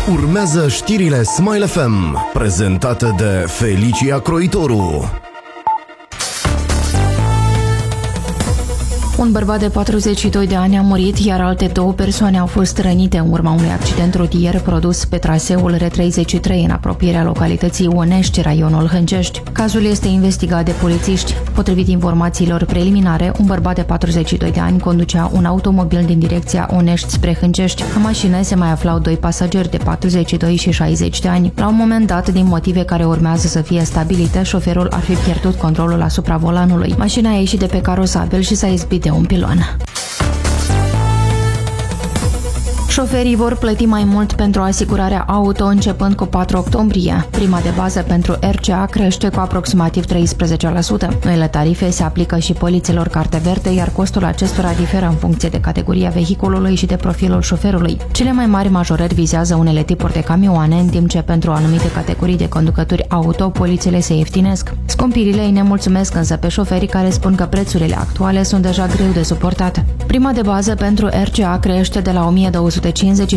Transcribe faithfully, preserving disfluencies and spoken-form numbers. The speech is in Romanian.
Urmează știrile Smile F M, prezentate de Felicia Croitoru. Un bărbat de patruzeci și doi de ani a murit, iar alte două persoane au fost rănite în urma unui accident rutier produs pe traseul R treizeci și trei în apropierea localității Onești, raionul Hâncești. Cazul este investigat de polițiști. Potrivit informațiilor preliminare, un bărbat de patruzeci și doi de ani conducea un automobil din direcția Onești spre Hâncești. În mașină se mai aflau doi pasageri de patruzeci și doi și șaizeci de ani. La un moment dat, din motive care urmează să fie stabilite, șoferul ar fi pierdut controlul asupra volanului. Mașina a ieșit de pe carosabil și s-a izbit de un pilon. Șoferii vor plăti mai mult pentru asigurarea auto începând cu patru octombrie. Prima de bază pentru R C A crește cu aproximativ treisprezece la sută. Noile tarife se aplică și polițelor carte verde, iar costul acestora diferă în funcție de categoria vehiculului și de profilul șoferului. Cele mai mari majorări vizează unele tipuri de camioane, în timp ce pentru anumite categorii de conducători auto, polițele se ieftinesc. Scumpirile îi nemulțumesc însă pe șoferii care spun că prețurile actuale sunt deja greu de suportat. Prima de bază pentru R C A crește de la o mie două sute cincizeci